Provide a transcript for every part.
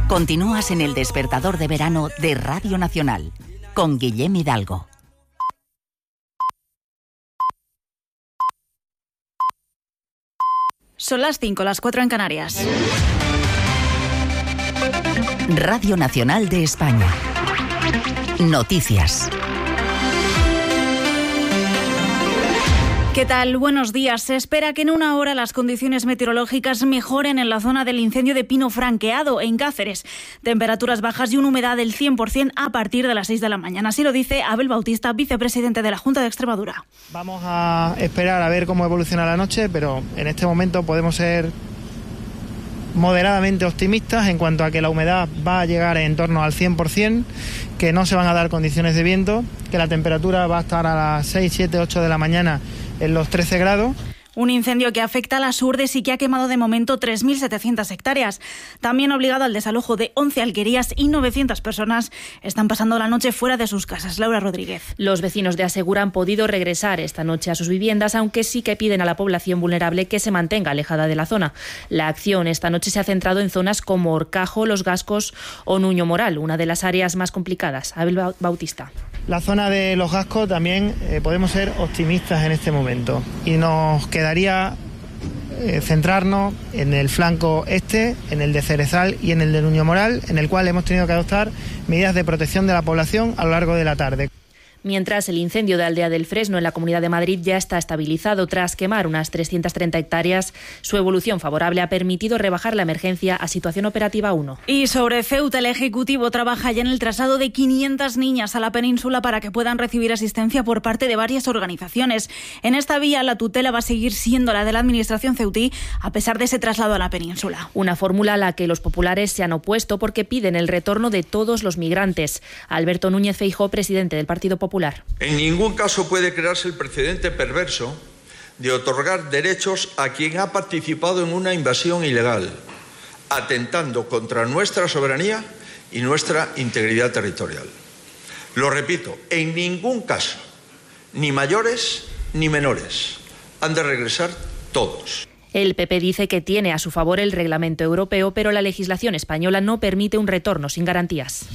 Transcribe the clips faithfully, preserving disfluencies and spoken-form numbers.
Continúas en el despertador de verano de Radio Nacional, con Guillem Hidalgo. Son las cinco, las cuatro en Canarias. Radio Nacional de España. Noticias. ¿Qué tal? Buenos días. Se espera que en una hora las condiciones meteorológicas mejoren en la zona del incendio de Pino Franqueado, en Cáceres. Temperaturas bajas y una humedad del cien por ciento a partir de las seis de la mañana. Así lo dice Abel Bautista, vicepresidente de la Junta de Extremadura. Vamos a esperar a ver cómo evoluciona la noche, pero en este momento podemos ser moderadamente optimistas en cuanto a que la humedad va a llegar en torno al cien por ciento, que no se van a dar condiciones de viento, que la temperatura va a estar a las seis, siete, ocho de la mañana en los trece grados. Un incendio que afecta a las Urdes y que ha quemado de momento tres mil setecientas hectáreas. También ha obligado al desalojo de once alquerías y novecientas personas están pasando la noche fuera de sus casas. Laura Rodríguez. Los vecinos de Asegura han podido regresar esta noche a sus viviendas, aunque sí que piden a la población vulnerable que se mantenga alejada de la zona. La acción esta noche se ha centrado en zonas como Orcajo, Los Gascos o Nuño Moral, una de las áreas más complicadas. Abel Bautista. La zona de Los Gascos también eh, podemos ser optimistas en este momento y nos quedaría eh, centrarnos en el flanco este, en el de Cerezal y en el de Nuño Moral, en el cual hemos tenido que adoptar medidas de protección de la población a lo largo de la tarde. Mientras, el incendio de Aldea del Fresno en la Comunidad de Madrid ya está estabilizado tras quemar unas trescientas treinta hectáreas. Su evolución favorable ha permitido rebajar la emergencia a situación operativa uno. Y sobre Ceuta, el Ejecutivo trabaja ya en el traslado de quinientas niñas a la península para que puedan recibir asistencia por parte de varias organizaciones. En esta vía, la tutela va a seguir siendo la de la Administración ceutí, a pesar de ese traslado a la península. Una fórmula a la que los populares se han opuesto porque piden el retorno de todos los migrantes. Alberto Núñez Feijóo, presidente del Partido Popular. En ningún caso puede crearse el precedente perverso de otorgar derechos a quien ha participado en una invasión ilegal, atentando contra nuestra soberanía y nuestra integridad territorial. Lo repito, en ningún caso, ni mayores ni menores, han de regresar todos. El P P dice que tiene a su favor el reglamento europeo, pero la legislación española no permite un retorno sin garantías.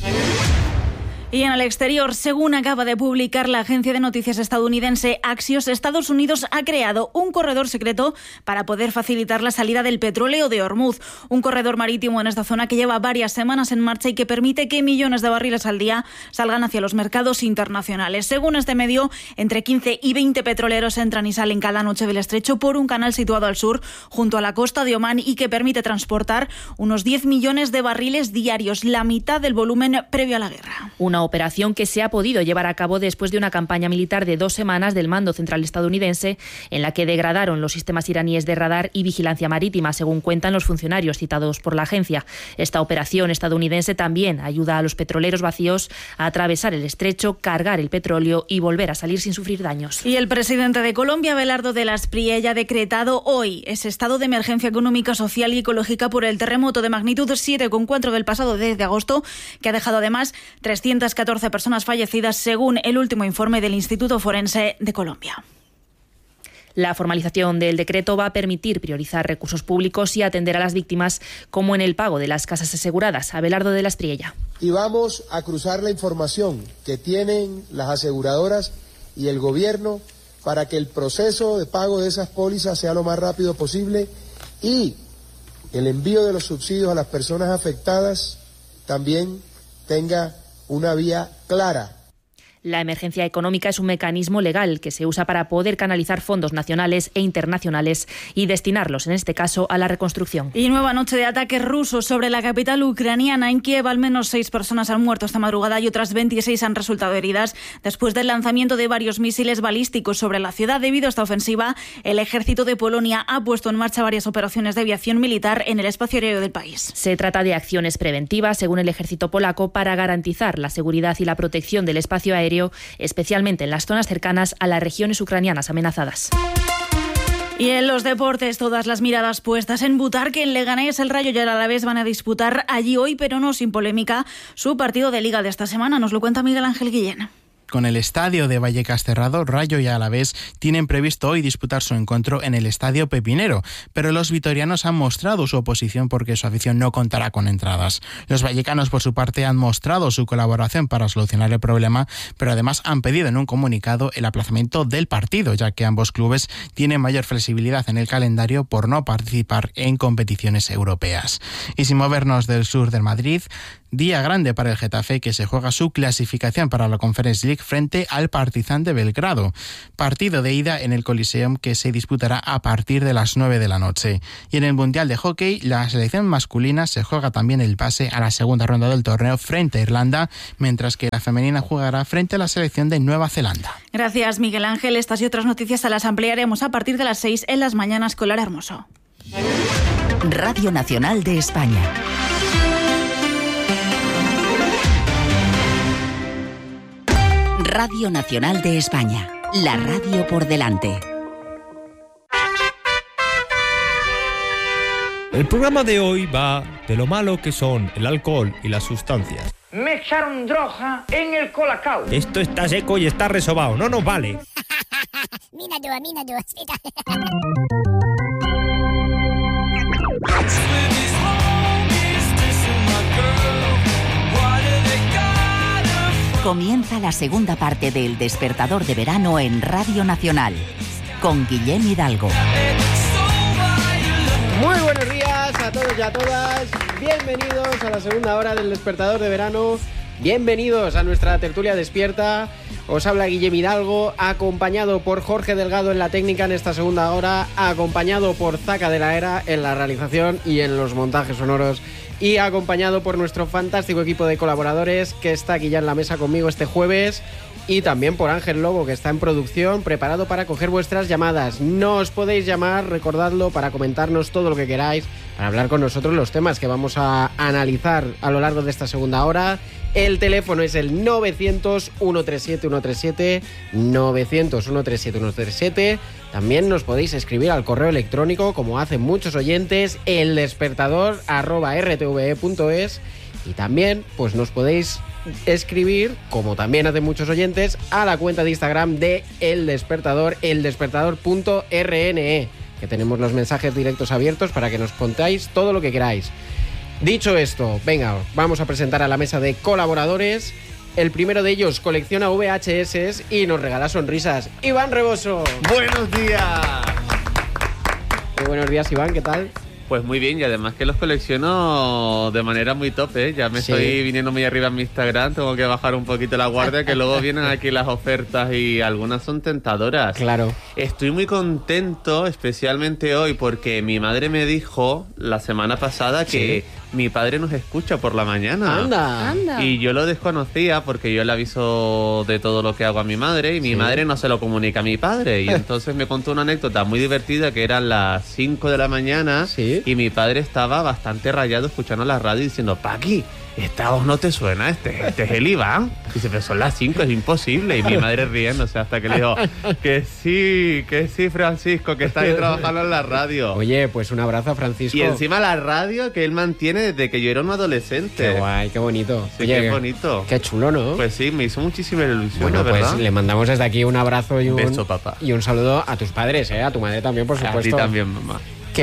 Y en el exterior, según acaba de publicar la agencia de noticias estadounidense Axios, Estados Unidos ha creado un corredor secreto para poder facilitar la salida del petróleo de Hormuz. Un corredor marítimo en esta zona que lleva varias semanas en marcha y que permite que millones de barriles al día salgan hacia los mercados internacionales. Según este medio, entre quince y veinte petroleros entran y salen cada noche del estrecho por un canal situado al sur, junto a la costa de Omán, y que permite transportar unos diez millones de barriles diarios, la mitad del volumen previo a la guerra. Una operación que se ha podido llevar a cabo después de una campaña militar de dos semanas del mando central estadounidense, en la que degradaron los sistemas iraníes de radar y vigilancia marítima, según cuentan los funcionarios citados por la agencia. Esta operación estadounidense también ayuda a los petroleros vacíos a atravesar el estrecho, cargar el petróleo y volver a salir sin sufrir daños. Y el presidente de Colombia, Abelardo de las Priella, ha decretado hoy ese estado de emergencia económica, social y ecológica por el terremoto de magnitud siete coma cuatro del pasado diez de agosto, que ha dejado además trescientas catorce personas fallecidas, según el último informe del Instituto Forense de Colombia. La formalización del decreto va a permitir priorizar recursos públicos y atender a las víctimas, como en el pago de las casas aseguradas. Abelardo de las Priella. Y vamos a cruzar la información que tienen las aseguradoras y el gobierno para que el proceso de pago de esas pólizas sea lo más rápido posible y el envío de los subsidios a las personas afectadas también tenga una vía clara. La emergencia económica es un mecanismo legal que se usa para poder canalizar fondos nacionales e internacionales y destinarlos, en este caso, a la reconstrucción. Y nueva noche de ataques rusos sobre la capital ucraniana. En Kiev, al menos seis personas han muerto esta madrugada y otras veintiséis han resultado heridas después del lanzamiento de varios misiles balísticos sobre la ciudad. Debido a esta ofensiva, el ejército de Polonia ha puesto en marcha varias operaciones de aviación militar en el espacio aéreo del país. Se trata de acciones preventivas, según el ejército polaco, para garantizar la seguridad y la protección del espacio aéreo, especialmente en las zonas cercanas a las regiones ucranianas amenazadas. Y en los deportes, todas las miradas puestas en Butarque, en Leganés. El Rayo y el Alavés van a disputar allí hoy, pero no sin polémica, su partido de Liga de esta semana. Nos lo cuenta Miguel Ángel Guillén. Con el estadio de Vallecas cerrado, Rayo y Alavés tienen previsto hoy disputar su encuentro en el estadio Pepinero, pero los vitorianos han mostrado su oposición porque su afición no contará con entradas. Los vallecanos, por su parte, han mostrado su colaboración para solucionar el problema, pero además han pedido en un comunicado el aplazamiento del partido, ya que ambos clubes tienen mayor flexibilidad en el calendario por no participar en competiciones europeas. Y sin movernos del sur del Madrid, día grande para el Getafe, que se juega su clasificación para la Conference League frente al Partizan de Belgrado. Partido de ida en el Coliseum que se disputará a partir de las nueve de la noche. Y en el Mundial de Hockey, la selección masculina se juega también el pase a la segunda ronda del torneo frente a Irlanda, mientras que la femenina jugará frente a la selección de Nueva Zelanda. Gracias, Miguel Ángel. Estas y otras noticias las ampliaremos a partir de las seis en las mañanas con Lara Hermoso. Radio Nacional de España. Radio Nacional de España, la radio por delante. El programa de hoy va de lo malo que son el alcohol y las sustancias. Me echaron droga en el colacao. Esto está seco y está resobado, no nos vale. Mira tú, mira tú. Comienza la segunda parte del Despertador de Verano en Radio Nacional, con Guillem Hidalgo. Muy buenos días a todos y a todas. Bienvenidos a la segunda hora del Despertador de Verano. Bienvenidos a nuestra tertulia despierta. Os habla Guillem Hidalgo, acompañado por Jorge Delgado en la técnica en esta segunda hora, acompañado por Zaca de la Era en la realización y en los montajes sonoros, y acompañado por nuestro fantástico equipo de colaboradores que está aquí ya en la mesa conmigo este jueves, y también por Ángel Lobo, que está en producción, preparado para coger vuestras llamadas. No os podéis llamar, recordadlo, para comentarnos todo lo que queráis, para hablar con nosotros los temas que vamos a analizar a lo largo de esta segunda hora. El teléfono es el novecientos, ciento treinta y siete, ciento treinta y siete, novecientos, ciento treinta y siete, ciento treinta y siete. También nos podéis escribir al correo electrónico, como hacen muchos oyentes, eldespertador arroba r t v e punto es. Y también pues nos podéis escribir, como también hacen muchos oyentes, a la cuenta de Instagram de El Despertador, eldespertador punto r n e, que tenemos los mensajes directos abiertos para que nos contáis todo lo que queráis. Dicho esto, venga, vamos a presentar a la mesa de colaboradores. El primero de ellos colecciona V H S y nos regala sonrisas. Iván Reboso. ¡Buenos días! Muy buenos días, Iván, ¿qué tal? Pues muy bien, y además que los colecciono de manera muy top, ¿eh? Ya me sí. estoy viniendo muy arriba en mi Instagram, tengo que bajar un poquito la guardia, que luego vienen aquí las ofertas y algunas son tentadoras. Claro. Estoy muy contento, especialmente hoy, porque mi madre me dijo la semana pasada que sí. mi padre nos escucha por la mañana. ¡Anda! Anda. Y yo lo desconocía porque yo le aviso de todo lo que hago a mi madre y mi sí. madre no se lo comunica a mi padre. Y entonces me contó una anécdota muy divertida, que eran las cinco de la mañana sí. y mi padre estaba bastante rayado escuchando la radio diciendo: Paqui, esta voz no te suena, este, este es el Iván. Dice, pero son las cinco, es imposible. Y mi madre riéndose hasta que le dijo que sí, que sí, Francisco, que está ahí trabajando en la radio. Oye, pues un abrazo a Francisco. Y encima la radio que él mantiene desde que yo era un adolescente. Qué guay, qué bonito. Sí, Oye, qué bonito. Qué chulo, ¿no? Pues sí, me hizo muchísima ilusión, bueno, ¿verdad? Pues le mandamos desde aquí un abrazo y un, un beso, papá. Y un saludo a tus padres, ¿eh? A tu madre también, por supuesto. A ti también, mamá.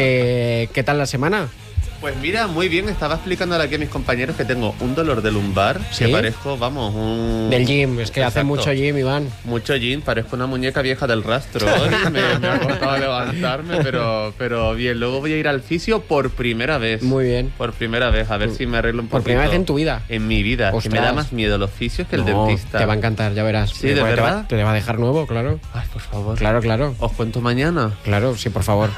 ¿Qué, qué tal la semana? Pues mira, muy bien, estaba explicándole aquí a mis compañeros que tengo un dolor de lumbar, ¿sí? que parezco, vamos, un... Del gym, es que Exacto. hace mucho gym, Iván. Mucho gym, parezco una muñeca vieja del rastro. me, me ha costado levantarme, pero, pero bien. Luego voy a ir al fisio por primera vez. Muy bien. Por primera vez, a ver si me arreglo un poquito. Por primera vez en tu vida. En mi vida, Ostras. que me da más miedo los fisios que el no, dentista. Te va a encantar, ya verás. Sí, ¿de te verdad? Va, te va a dejar nuevo, claro. Ay, por favor. Claro, claro. ¿Os cuento mañana? Claro, sí, por favor.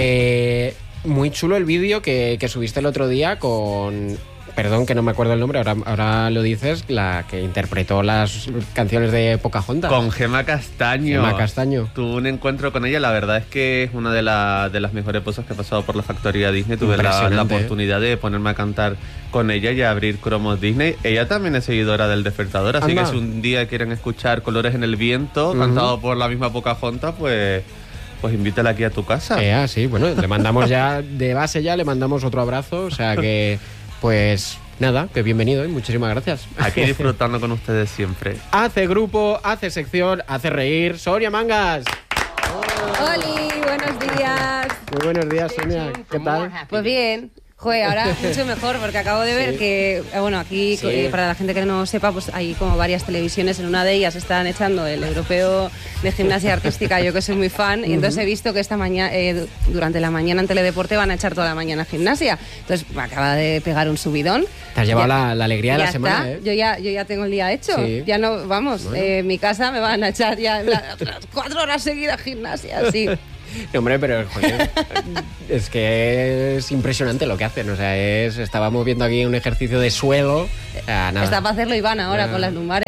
eh... Muy chulo el vídeo que, que subiste el otro día con... Perdón, que no me acuerdo el nombre, ahora, ahora lo dices, la que interpretó las canciones de Pocahontas. Con Gemma Castaño. Gemma Castaño. Tuve un encuentro con ella, la verdad es que es una de, la, de las mejores cosas que ha pasado por la factoría Disney. Tuve la, la oportunidad de ponerme a cantar con ella y a abrir cromos Disney. Ella también es seguidora del Despertador, así Anda. que si un día quieren escuchar Colores en el Viento, uh-huh. cantado por la misma Pocahontas, pues... Pues invítala aquí a tu casa. Eh, ah, sí, bueno, le mandamos ya, de base ya, le mandamos otro abrazo, o sea que pues nada, que bienvenido y muchísimas gracias. Aquí disfrutando con ustedes siempre. Hace grupo, hace sección, hace reír. Sonia Mangas. Oli, buenos días. Muy buenos días, Sonia. ¿Qué tal? Pues bien. Joder, ahora mucho mejor porque acabo de ver sí. que, bueno, aquí, sí. eh, para la gente que no sepa, pues hay como varias televisiones. En una de ellas están echando el europeo de gimnasia artística, yo que soy muy fan, uh-huh. y entonces he visto que esta mañana, eh, durante la mañana en Teledeporte van a echar toda la mañana gimnasia. Entonces me acaba de pegar un subidón. Te has llevado la, la alegría de la semana, ¿eh? Yo ya, yo ya tengo el día hecho. Sí. Ya no, vamos, bueno. eh, en mi casa me van a echar ya la, cuatro horas seguidas gimnasia, sí. No, hombre, pero joder, es que es impresionante lo que hacen. O sea, es, estábamos viendo aquí un ejercicio de suelo. Eh, nada. Está para hacerlo Iván ahora ah, con las lumbares.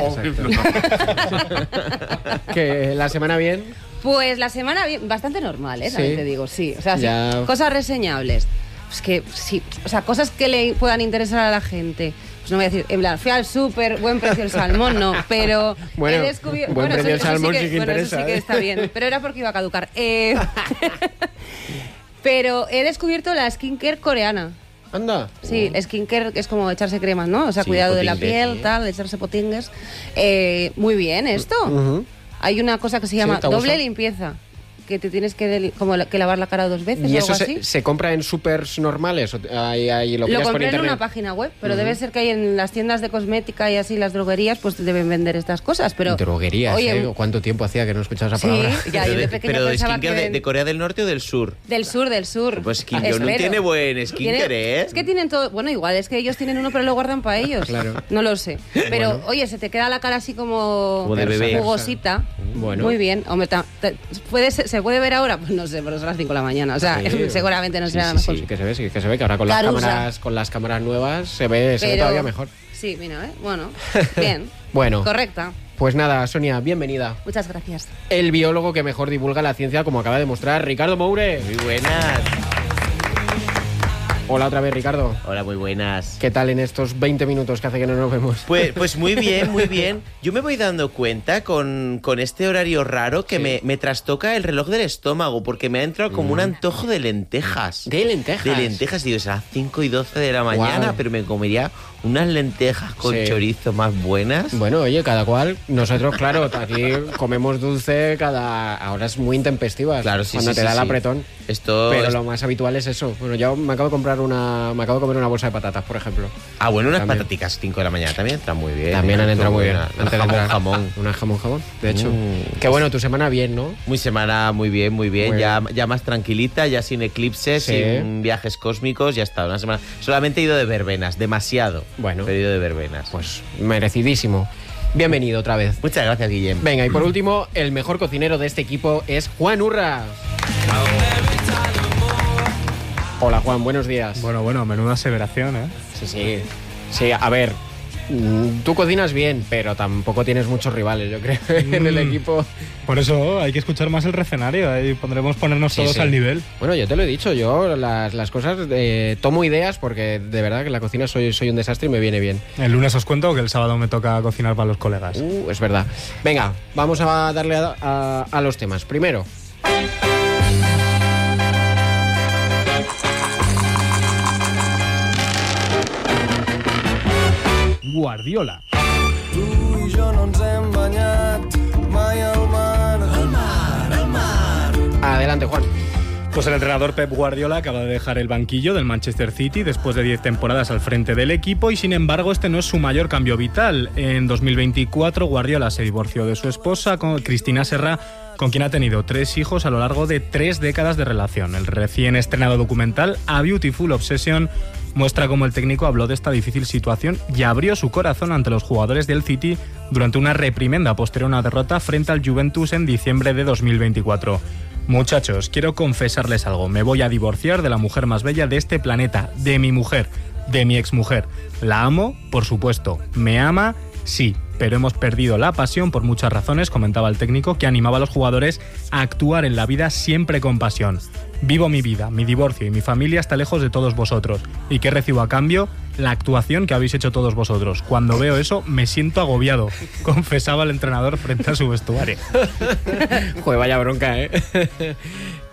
¿Que la semana bien? Pues la semana bien, bastante normal, ¿eh? También ¿Sí? te digo, sí. O sea, ya... sí, cosas reseñables. Pues que sí, o sea, cosas que le puedan interesar a la gente. No voy a decir, en plan, fui al súper, buen precio el salmón, no, pero bueno, he descubierto... Buen bueno, precio el salmón sí que, sí que bueno, interesa. Eso sí que ¿eh? está bien, pero era porque iba a caducar. Eh, pero he descubierto la skincare coreana. Anda. Sí, uh. skincare es como echarse cremas, ¿no? O sea, sí, cuidado potingues, de la piel, ¿eh? tal, echarse potingues. Eh, muy bien esto. Uh-huh. Hay una cosa que se llama ¿Sí? doble limpieza. Que te tienes que, del, como la, que lavar la cara dos veces. ¿Y o eso algo se, así? se compra en supers normales? ¿O ahí, ahí lo lo por compré en internet? una página web, pero uh-huh. debe ser que hay en las tiendas de cosmética y así las droguerías, pues deben vender estas cosas. Pero droguerías, oye, ¿eh? ¿Cuánto tiempo hacía que no escuchaba esa sí, palabra? Ya, yo de pequeña pero de pensaba skincare que de, de Corea del Norte o del sur? Del sur, del sur. Pues skincare no tiene buen skincare, ¿eh? Es que tienen todo... Bueno, igual, es que ellos tienen uno pero lo guardan para ellos. Claro. No lo sé. Pero, bueno. oye, se te queda la cara así como... Como de bebé. Jugosita. Bueno. Muy bien. Hombre, ta, ta, ¿puede ser, ¿se puede ver ahora? Pues no sé, pero son las cinco de la mañana. O sea, sí, seguramente no sí, será sí, mejor. Sí, que se ve, sí, que se ve que ahora con las Carusa. cámaras, con las cámaras nuevas se ve, se pero, ve todavía mejor. Sí, mira, ¿eh? Bueno, bien. Bueno. Correcta. Pues nada, Sonia, bienvenida. Muchas gracias. El biólogo que mejor divulga la ciencia, como acaba de mostrar Ricardo Moure. Muy buenas. Hola otra vez, Ricardo. Hola, muy buenas. ¿Qué tal en estos veinte minutos que hace que no nos vemos? Pues, pues muy bien, muy bien. Yo me voy dando cuenta con, con este horario raro que sí. me, me trastoca el reloj del estómago porque me ha entrado como mm. un antojo de lentejas. ¿De lentejas? De lentejas. Digo, es a las cinco y doce de la mañana, wow. pero me comería unas lentejas con sí. chorizo más buenas. Bueno, oye, cada cual. Nosotros, claro, aquí comemos dulce cada a horas muy intempestivas. Claro, sí, Cuando sí, te sí, da el sí. apretón. Esto Pero es... lo más habitual es eso. Bueno, yo me acabo de comprar una... Me acabo de comer una bolsa de patatas, por ejemplo. Ah, bueno, unas también. pataticas cinco de la mañana también entran muy bien. También ¿eh? han entrado muy bien. Una jamón, jamón. Una jamón, jamón, de hecho. Mm. Qué bueno, tu semana bien, ¿no? Muy semana, muy bien, muy bien. Muy ya, bien. ya más tranquilita, ya sin eclipses, sí. sin viajes cósmicos, ya está. Una semana. Solamente he ido de verbenas, demasiado. Bueno. He ido de verbenas. Pues merecidísimo. Bienvenido otra vez. Muchas gracias, Guillem. Venga, y por último, el mejor cocinero de este equipo es Juan Urra. Hola, Juan, buenos días. Bueno, bueno, menuda aseveración, ¿eh? Sí, sí. Sí, a ver, tú cocinas bien, pero tampoco tienes muchos rivales, yo creo, mm. en el equipo. Por eso hay que escuchar más el recetario, ahí pondremos ponernos sí, todos sí. al nivel. Bueno, yo te lo he dicho, yo las, las cosas, eh, tomo ideas porque de verdad que en la cocina soy, soy un desastre y me viene bien. El lunes os cuento que el sábado me toca cocinar para los colegas. Uh, es verdad. Venga, vamos a darle a, a, a los temas. Primero... Guardiola. Tu i jo no ens hem banyat mai al mar. Al mar, al mar. Adelante, Juan. Pues el entrenador Pep Guardiola acaba de dejar el banquillo del Manchester City después de diez temporadas al frente del equipo y sin embargo este no es su mayor cambio vital. En dos mil veinticuatro Guardiola se divorció de su esposa, con Cristina Serra, con quien ha tenido tres hijos a lo largo de tres décadas de relación. El recién estrenado documental A Beautiful Obsession muestra cómo el técnico habló de esta difícil situación y abrió su corazón ante los jugadores del City durante una reprimenda posterior a una derrota frente al Juventus en diciembre de dos mil veinticuatro. Muchachos, quiero confesarles algo. Me voy a divorciar de la mujer más bella de este planeta, de mi mujer, de mi exmujer. ¿La amo? Por supuesto. ¿Me ama? Sí. Pero hemos perdido la pasión por muchas razones, comentaba el técnico, que animaba a los jugadores a actuar en la vida siempre con pasión. Vivo mi vida, mi divorcio y mi familia está lejos de todos vosotros. ¿Y qué recibo a cambio? La actuación que habéis hecho todos vosotros. Cuando veo eso, me siento agobiado, confesaba el entrenador frente a su vestuario. Joder, vaya bronca, ¿eh?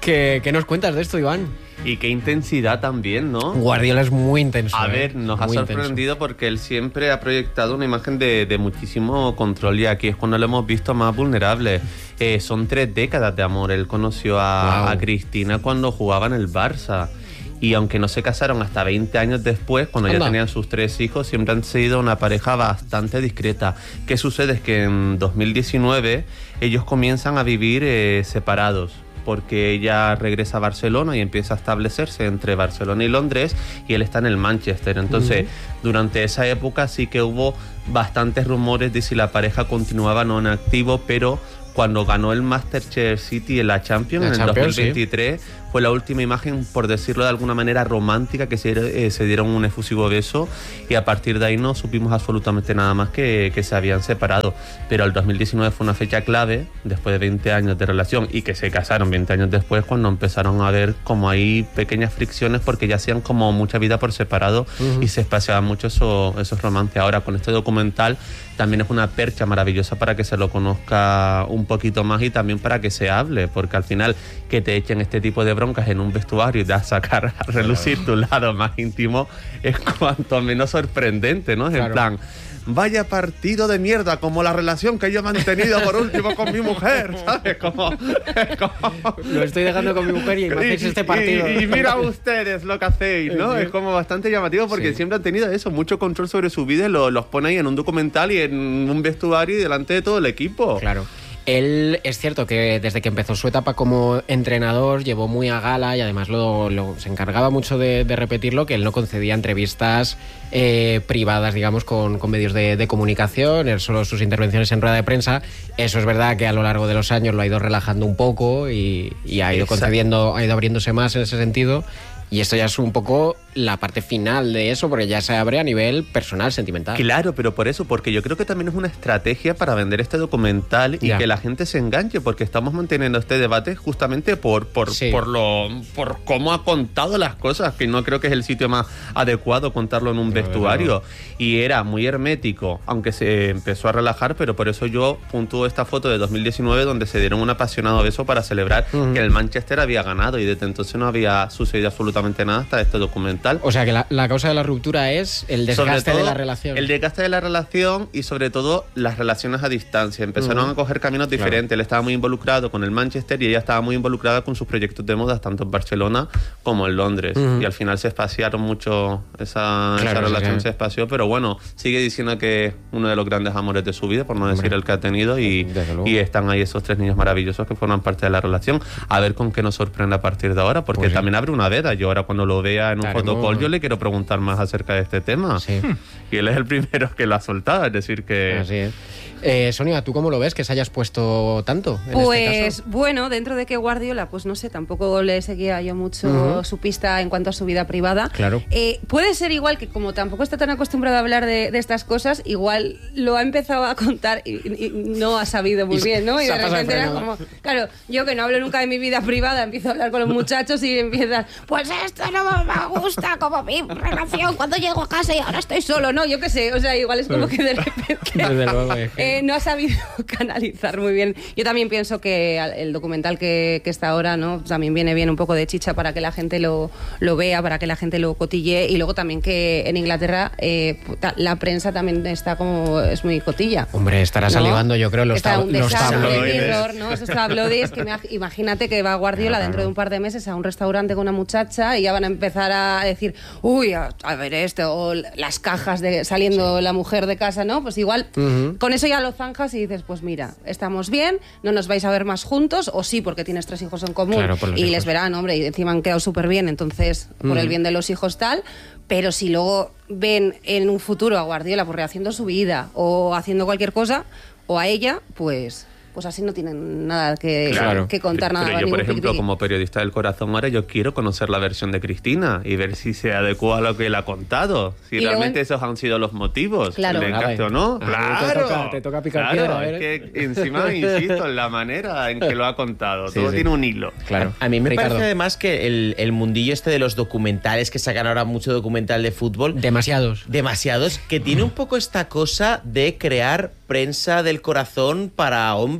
¿Qué, ¿Qué nos cuentas de esto, Iván? Y qué intensidad también, ¿no? Guardiola es muy intenso. A ¿eh? ver, nos muy ha sorprendido intenso. Porque él siempre ha proyectado una imagen de, de muchísimo control y aquí es cuando lo hemos visto más vulnerable. Eh, son tres décadas de amor. Él conoció a, wow. a Cristina cuando jugaba en el Barça. Y aunque no se casaron hasta veinte años después, cuando Anda. ya tenían sus tres hijos, siempre han sido una pareja bastante discreta. ¿Qué sucede? Es que en dos mil diecinueve ellos comienzan a vivir eh, separados, porque ella regresa a Barcelona y empieza a establecerse entre Barcelona y Londres, y él está en el Manchester. Entonces, uh-huh. durante esa época sí que hubo bastantes rumores de si la pareja continuaba no en activo, pero cuando ganó el Manchester City en la Champions, la en el Champions, dos mil veintitrés, sí. fue la última imagen, por decirlo de alguna manera, romántica, que se, eh, se dieron un efusivo beso, y a partir de ahí no supimos absolutamente nada más que, que se habían separado. Pero el dos mil diecinueve fue una fecha clave, después de veinte años de relación, y que se casaron veinte años después, cuando empezaron a ver como hay pequeñas fricciones, porque ya hacían como mucha vida por separado, uh-huh. y se espaciaban mucho eso, esos romances. Ahora, con este documental, también es una percha maravillosa para que se lo conozca un poquito más y también para que se hable, porque al final que te echen este tipo de broncas en un vestuario y te a sacar a relucir tu lado más íntimo es cuanto menos sorprendente, ¿no? Es claro. En plan, vaya partido de mierda, como la relación que yo he mantenido por último con mi mujer, ¿sabes? Como, como... Lo estoy dejando con mi mujer y me hacéis este partido. Y, y, y mira ustedes lo que hacéis, ¿no? Sí. Es como bastante llamativo porque sí. siempre han tenido eso, mucho control sobre su vida y lo, los pone ahí en un documental y en un vestuario y delante de todo el equipo. Claro. Él, es cierto que desde que empezó su etapa como entrenador llevó muy a gala y además lo, lo, se encargaba mucho de, de repetirlo, que él no concedía entrevistas eh, privadas, digamos, con, con medios de, de comunicación, él solo sus intervenciones en rueda de prensa. Eso es verdad que a lo largo de los años lo ha ido relajando un poco y, y ha ido Exacto. concediendo, ha ido abriéndose más en ese sentido. Y esto ya es un poco la parte final de eso, porque ya se abre a nivel personal, sentimental. Claro, pero por eso, porque yo creo que también es una estrategia para vender este documental y ya. que la gente se enganche, porque estamos manteniendo este debate justamente por por, sí. por lo por cómo ha contado las cosas, que no creo que es el sitio más adecuado contarlo en un no, vestuario. No. Y era muy hermético, aunque se empezó a relajar, pero por eso yo puntúo esta foto de dos mil diecinueve donde se dieron un apasionado beso para celebrar uh-huh. que el Manchester había ganado y desde entonces no había sucedido absolutamente nada hasta este documental. O sea que la, la causa de la ruptura es el desgaste todo, de la relación. El desgaste de la relación y sobre todo las relaciones a distancia. Empezaron uh-huh. a coger caminos diferentes. Claro. Él estaba muy involucrado con el Manchester y ella estaba muy involucrada con sus proyectos de moda, tanto en Barcelona como en Londres. Uh-huh. Y al final se espaciaron mucho, esa, claro, esa relación sí, sí. se espació, pero bueno, sigue diciendo que es uno de los grandes amores de su vida, por no decir Hombre. el que ha tenido, y, y están ahí esos tres niños maravillosos que forman parte de la relación. A ver con qué nos sorprende a partir de ahora, porque pues también sí. abre una veda. Yo ahora cuando lo vea en un Estaremos... fotocall yo le quiero preguntar más acerca de este tema. Sí. Y él es el primero que lo ha soltado, es decir que... Así es. Eh, Sonia, ¿tú cómo lo ves que se hayas puesto tanto en pues este caso? Bueno, dentro de que Guardiola, pues no sé, tampoco le seguía yo mucho uh-huh. su pista en cuanto a su vida privada. Claro. Eh, puede ser igual que como tampoco está tan acostumbrado a hablar de, de estas cosas, igual lo ha empezado a contar y, y no ha sabido muy y bien, ¿no? Y de repente era como, claro, yo que no hablo nunca de mi vida privada, empiezo a hablar con los muchachos y empiezan, pues esto no me gusta, como mi relación, cuando llego a casa y ahora estoy solo, ¿no? Yo qué sé, o sea, igual es como que de repente... Desde luego, es que... Eh, no ha sabido canalizar muy bien. Yo también pienso que el documental que, que está ahora, ¿no? También viene bien un poco de chicha para que la gente lo, lo vea, para que la gente lo cotillee, y luego también que en Inglaterra eh, la prensa también está como es muy cotilla. Hombre, estará ¿no? salivando, yo creo, los, está tab- los tabloides. ¿no? Esos tabloides que me, imagínate que va Guardiola dentro de un par de meses a un restaurante con una muchacha y ya van a empezar a decir, uy, a, a ver esto, o las cajas de saliendo sí. la mujer de casa, ¿no? Pues igual uh-huh. con eso ya lo zanjas y dices, pues mira, estamos bien, no nos vais a ver más juntos, o sí, porque tienes tres hijos en común claro, y hijos. les verán, hombre, y encima han quedado súper bien, entonces, por uh-huh. el bien de los hijos tal, pero si luego ven en un futuro a Guardiola pues rehaciendo su vida o haciendo cualquier cosa, o a ella, pues... pues así no tienen nada que, claro. que contar, nada. Pero yo, por ejemplo, piqui. como periodista del corazón, ahora yo quiero conocer la versión de Cristina y ver si se adecua a lo que él ha contado, si y realmente luego... esos han sido los motivos, claro. el encaje o no. Ah, ¡Claro! Te toca, te toca picar claro, piedra. Es que encima, insisto, en la manera en que lo ha contado. Sí, Todo sí. tiene un hilo. Claro. A, a mí me Ricardo. parece además que el, el mundillo este de los documentales, que sacan ahora mucho documental de fútbol... Demasiados. Demasiados, que tiene un poco esta cosa de crear prensa del corazón para hombres.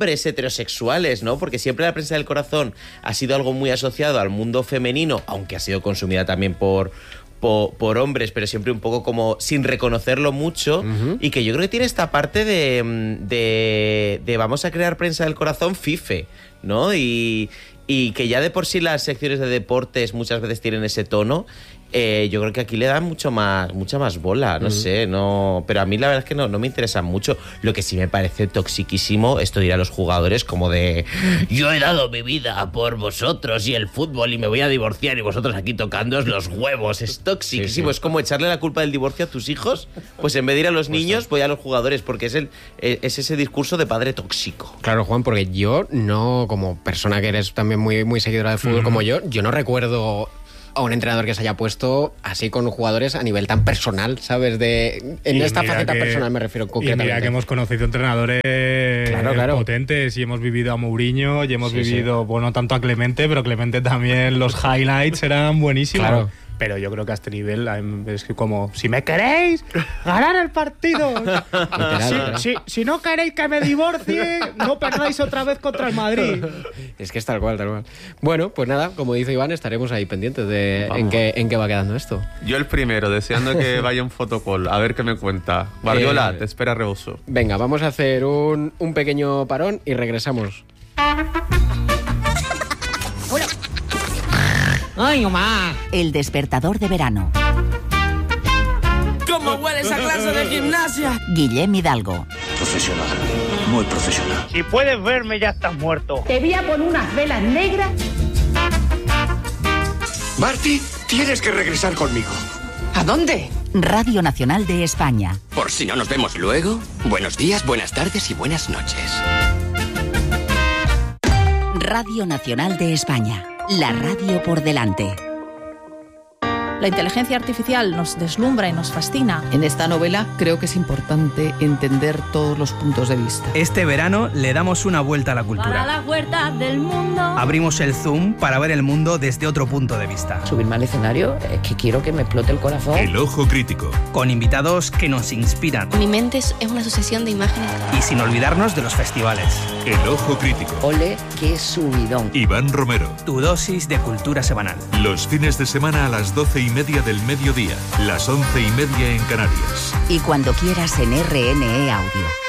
hombres heterosexuales, ¿no? Porque siempre la prensa del corazón ha sido algo muy asociado al mundo femenino, aunque ha sido consumida también por... Por, por hombres, pero siempre un poco como sin reconocerlo mucho, uh-huh. y que yo creo que tiene esta parte de, de, de vamos a crear prensa del corazón fife, ¿no? Y, y que ya de por sí las secciones de deportes muchas veces tienen ese tono. Eh, yo creo que aquí le dan mucho más, mucha más bola, no uh-huh. sé, no, pero a mí la verdad es que no, no me interesa mucho. Lo que sí me parece toxiquísimo, esto dirá a los jugadores como de yo he dado mi vida por vosotros y el fútbol y me voy a divorciar y vosotros aquí tocándoos los huevos. Es toxiquísimo, sí, sí. Es como echarle la culpa del divorcio a tus hijos, pues en vez de ir a los pues niños voy a los jugadores, porque es, el, es ese discurso de padre tóxico. Claro, Juan, porque yo no, como persona que eres también muy, muy seguidora del fútbol uh-huh. como yo, yo no recuerdo a un entrenador que se haya puesto así con jugadores a nivel tan personal, ¿sabes? De en y esta faceta que, personal me refiero concretamente. Y mira que hemos conocido entrenadores claro, claro. potentes y hemos vivido a Mourinho y hemos sí, vivido, sí. bueno, tanto a Clemente, pero Clemente también los highlights eran buenísimos. Claro. Pero yo creo que a este nivel es como, si me queréis, ganar el partido. si, si, si no queréis que me divorcie, no perdáis otra vez contra el Madrid. Es que es tal cual, tal cual. Bueno, pues nada, como dice Iván, estaremos ahí pendientes de en qué, en qué va quedando esto. Yo el primero, deseando que vaya un fotocall, a ver qué me cuenta. Guardiola, eh, te espera rebozo. Venga, vamos a hacer un, un pequeño parón y regresamos. ¡Ay, mamá! El despertador de verano. ¿Cómo huele esa clase de gimnasia? Guillem Hidalgo. Profesional, muy profesional. Si puedes verme, ya estás muerto. Te voy a poner unas velas negras. Marty, tienes que regresar conmigo. ¿A dónde? Radio Nacional de España. Por si no nos vemos luego, buenos días, buenas tardes y buenas noches. Radio Nacional de España. La radio por delante. La inteligencia artificial nos deslumbra y nos fascina. En esta novela creo que es importante entender todos los puntos de vista. Este verano le damos una vuelta a la cultura. Para las huertas del mundo. Abrimos el zoom para ver el mundo desde otro punto de vista. Subirme al escenario es que quiero que me explote el corazón. El ojo crítico. Con invitados que nos inspiran. Mi mente es una sucesión de imágenes. Y sin olvidarnos de los festivales. El ojo crítico. Ole, qué subidón. Iván Romero. Tu dosis de cultura semanal. Los fines de semana a las doce y media del mediodía. Las once y media en Canarias. Y cuando quieras en R N E Audio.